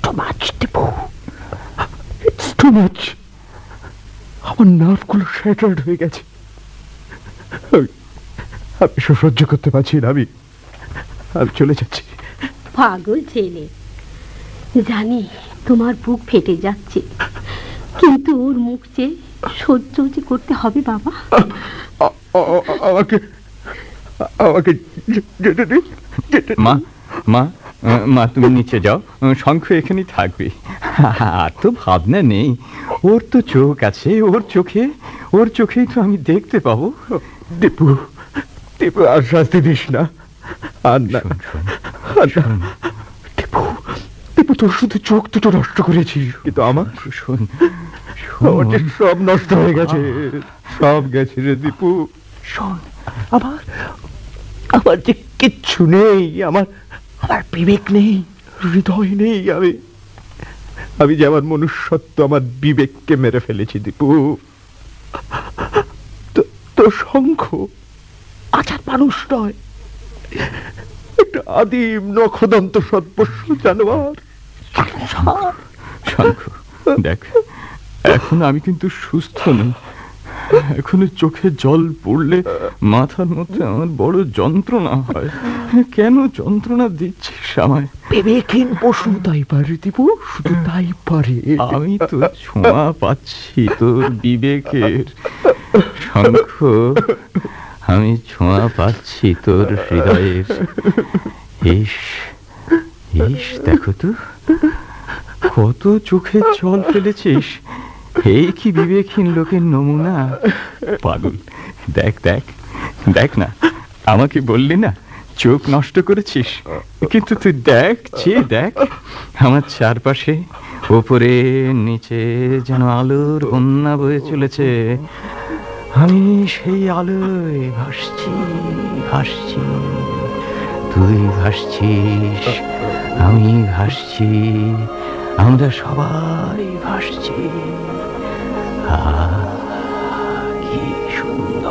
too much, Tipu. It's too much. আমার নার্ভগুলো shattered হয়ে গেছে। আমি সহ্য করতে পারছি না। আমি চলে যাচ্ছি। পাগল ছেলে, জানি তোমার বুক ফেটে যাচ্ছে, কিন্তু ওর মুখ চেয়ে সহ্য যে করতে হবে বাবা। আমাকে আমাকে মা মা মা তুমি নিচে যাও, শঙ্খ এখানেই থাকবে। আর তো ভাবনা নেই, ওর তো চোখ আছে, ওর চোখেই তো আমি দেখতে পাবো। দীপু, দীপু আর শাস্তি দিস না। আর না দীপু, দীপু তোর শুধু চোখ দুটো নষ্ট করেছিস, কিন্তু আমার শোন, আমার যে সব নষ্ট হয়ে গেছে, সব গেছে রে দীপু। শোন, আমার যে কিচ্ছু নেই, আমার বিবেক নেই, হৃদয় নেই। আমি যে আমার মনুষ্যত্ব, আমার বিবেককে মেরে ফেলেছি দীপু। তো শঙ্খ আচার মানুষ নয়, একটা আদিম নখদন্ত সর্বস্ব জানোয়ার। শঙ্খ দেখ, এখন আমি কিন্তু সুস্থ নই। এখনো চোখে জল পড়লে মাথার মধ্যে আমার বড় যন্ত্রণা হয়। কেন যন্ত্রণা দিচ্ছিস আমায়? বিবেকহীন পশু তাই পারে দীপু, শুধু তাই পারে। আমি তো ছোঁয়া পাচ্ছি তোর বিবেকের, শঙ্খ। আমি ছোঁয়া পাচ্ছি তোর হৃদয়ের। ইস ইস, দেখো তো কত চোখে জল ফেলেছিস। এই কি বিবেকহীন লোকের নমুনা? পাগল, দেখ দেখ দেখ না, আমাকে বললি না চোখ নষ্ট করেছিস, কিন্তু তুই দেখ, চেয়ে দেখ আমার চারপাশে, ওপরে নিচে যেন আলোর বন্যা বয়ে চলেছে। আমি সেই আলোয় ভাসছি ভাসছি, তুই ভাসছিস, আমি ভাসছি, আমরা সবাই ভাসছি।